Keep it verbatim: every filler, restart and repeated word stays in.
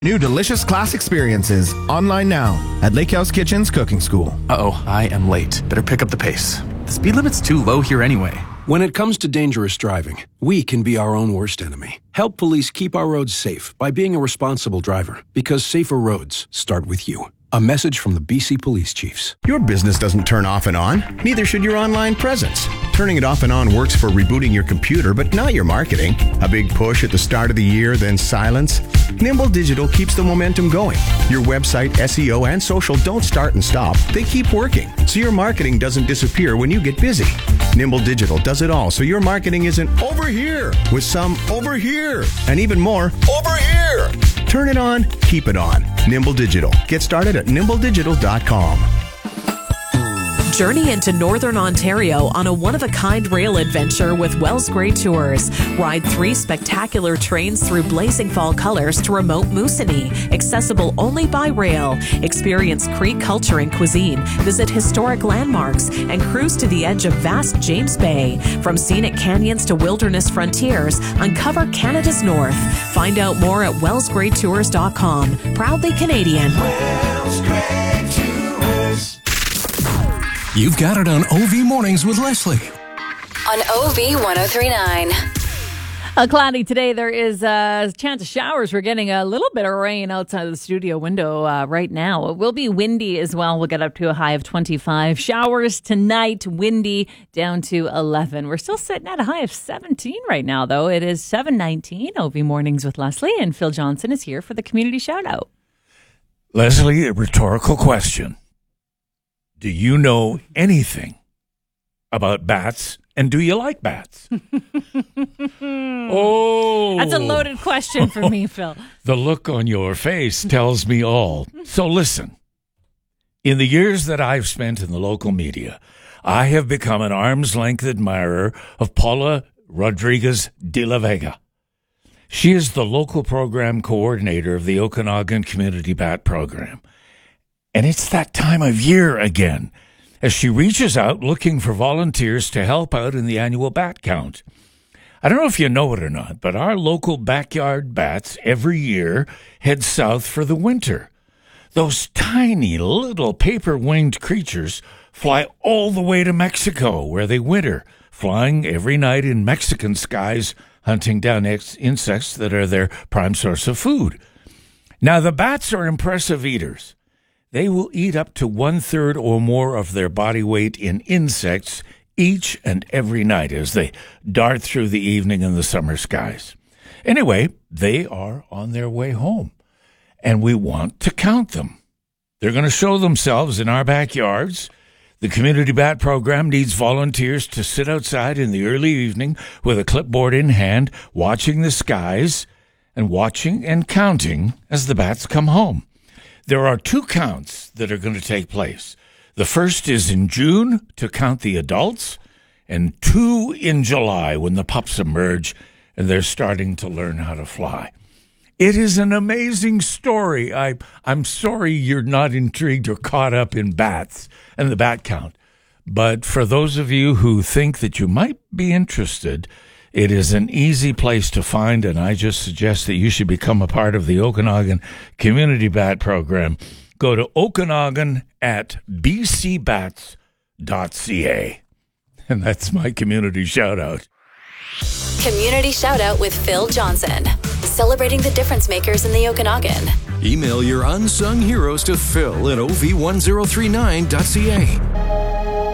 New delicious class experiences online now at Lake House Kitchen's Cooking School. Uh-oh, I am late. Better pick up the pace. The speed limit's too low here anyway. When it comes to dangerous driving, we can be our own worst enemy. Help police keep our roads safe by being a responsible driver, because safer roads start with you. A message from the B C Police Chiefs. Your business doesn't turn off and on. Neither should your online presence. Turning it off and on works for rebooting your computer, but not your marketing. A big push at the start of the year, then silence. Nimble Digital keeps the momentum going. Your website, S E O, and social don't start and stop. They keep working, so your marketing doesn't disappear when you get busy. Nimble Digital does it all, so your marketing isn't over here with some over here and even more over here. Turn it on, keep it on. Nimble Digital. Get started at nimble digital dot com. Journey into Northern Ontario on a one-of-a-kind rail adventure with Wells Grey Tours. Ride three spectacular trains through blazing fall colors to remote Moosonee, accessible only by rail. Experience Cree culture and cuisine, visit historic landmarks, and cruise to the edge of vast James Bay. From scenic canyons to wilderness frontiers, uncover Canada's North. Find out more at wells grey tours dot com. Proudly Canadian. Wells Grey Tours. You've got it on O V Mornings with Leslie. On O V one oh three point nine. Uh, cloudy today. There is a chance of showers. We're getting a little bit of rain outside of the studio window uh, right now. It will be windy as well. We'll get up to a high of twenty-five. Showers tonight, windy down to eleven. We're still sitting at a high of seventeen right now, though. It is seven nineteen. O V Mornings with Leslie, and Phil Johnson is here for the community shout out. Leslie, a rhetorical question. Do you know anything about bats, and do you like bats? Oh. That's a loaded question for me, Phil. The look on your face tells me all. So listen, in the years that I've spent in the local media, I have become an arm's length admirer of Paula Rodriguez de la Vega. She is the local program coordinator of the Okanagan Community Bat Program. And it's that time of year again, as she reaches out looking for volunteers to help out in the annual bat count. I don't know if you know it or not, but our local backyard bats every year head south for the winter. Those tiny little paper-winged creatures fly all the way to Mexico, where they winter, flying every night in Mexican skies, hunting down ex- insects that are their prime source of food. Now, the bats are impressive eaters. They will eat up to one-third or more of their body weight in insects each and every night as they dart through the evening in the summer skies. Anyway, they are on their way home, and we want to count them. They're going to show themselves in our backyards. The Community Bat Program needs volunteers to sit outside in the early evening with a clipboard in hand, watching the skies and watching and counting as the bats come home. There are two counts that are going to take place. The first is in June to count the adults, and two in July when the pups emerge and they're starting to learn how to fly. It is an amazing story. I, I'm sorry you're not intrigued or caught up in bats and the bat count. But for those of you who think that you might be interested, it is an easy place to find, and I just suggest that you should become a part of the Okanagan Community Bat Program. Go to Okanagan at b c bats dot c a. And that's my community shout-out. Community shout out with Phil Johnson. Celebrating the difference makers in the Okanagan. Email your unsung heroes to Phil at O V one oh three nine dot c a.